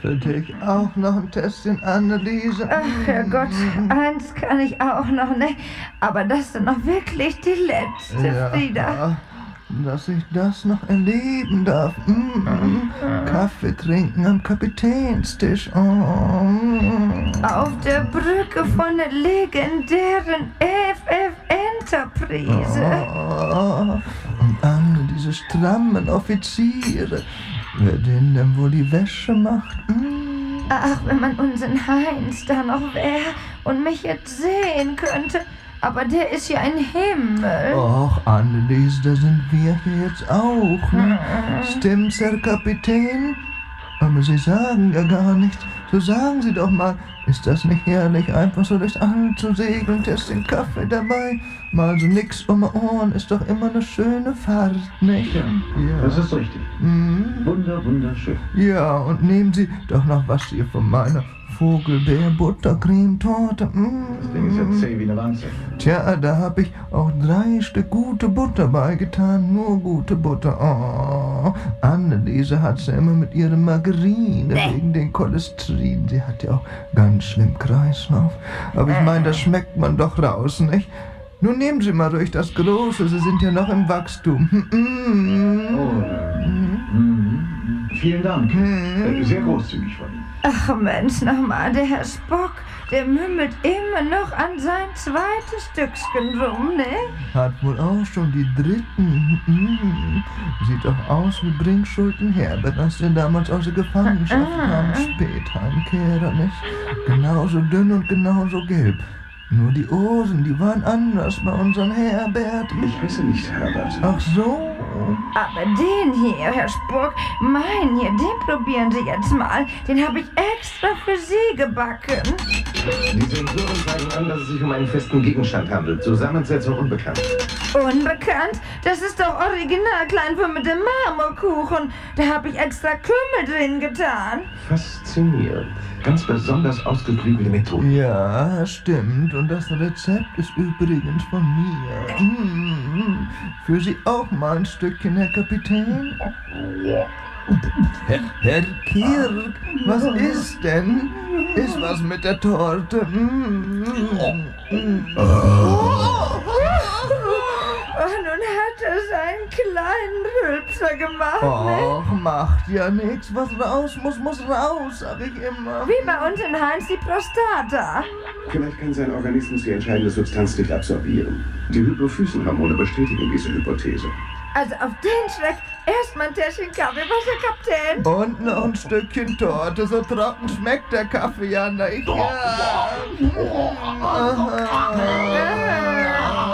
Für dich auch noch ein Tässchen, Anneliese. Ach, Herrgott, eins kann ich auch noch, ne? Aber das ist noch wirklich die letzte, Ja, Frieda. dass ich das noch erleben darf. Kaffee trinken am Kapitänstisch. Auf der Brücke von der legendären FF Enterprise. Und alle diese strammen Offiziere. Wer denen denn wohl die Wäsche macht? Ach, wenn man unseren Heinz da noch wäre und mich jetzt sehen könnte. Aber der ist ja ein Himmel. Och, Anneliese, da sind wir hier jetzt auch, ne? Stimmt's, Herr Kapitän? Aber Sie sagen ja gar nichts. So sagen Sie doch mal, ist das nicht herrlich, einfach so durchs All zu segeln, Tässchen Kaffee dabei? Mal so nix um die Ohren, ist doch immer eine schöne Fahrt, nicht? Ja, das ist richtig. Wunderschön. Ja, und nehmen Sie doch noch was hier von meiner Vogelbeer-Buttercremetorte. Das Ding ist ja zäh wie eine Wanze. Tja, da hab ich auch 3 Stück gute Butter beigetan. Nur gute Butter. Oh, Anneliese hat's ja immer mit ihrer Margarine wegen den Cholesterin. Sie hat ja auch ganz schlimm Kreislauf. Aber ich meine, das schmeckt man doch raus, nicht? Nun nehmen Sie mal ruhig das Große, Sie sind ja noch im Wachstum. Vielen Dank. Sehr großzügig von Ihnen. Ach Mensch, nochmal, der Herr Spock, der mümmelt immer noch an sein zweites Stückchen rum, ne? Hat wohl auch schon die dritten. Sieht doch aus wie Bringschulden Herbert, als der damals aus der Gefangenschaft kam. Spätheimkehrer, nicht? Genauso dünn und genauso gelb. Nur die Ohren, die waren anders bei unserem Herbert. Ich heiße nicht Herbert. Ach so. Aber den hier, Herr Spock, meinen hier, den probieren Sie jetzt mal. Den habe ich extra für Sie gebacken. Die Sensoren zeigen an, dass es sich um einen festen Gegenstand handelt. Zusammensetzung unbekannt. Unbekannt? Das ist doch original Kleinfilm mit dem Marmorkuchen. Da habe ich extra Kümmel drin getan. Faszinierend. Ganz besonders ausgeklügelte Methode. Ja, stimmt. Und das Rezept ist übrigens von mir. Für Sie auch mal ein Stückchen, Herr Kapitän? Herr Kirk, was ist denn? Ist was mit der Torte? Nun hat er seinen kleinen Rülpser gemacht, ne? Och, macht ja nichts. Was raus muss, muss raus, sag ich immer. Wie bei uns in Heinz die Prostata. Vielleicht kann sein Organismus die entscheidende Substanz nicht absorbieren. Die Hypophysenhormone bestätigen diese Hypothese. Also auf den Schreck erstmal ein Täschchen Kaffee, was, Herr Kapitän? Und noch ein Stückchen Torte. So trocken schmeckt der Kaffee ja nicht. Ja.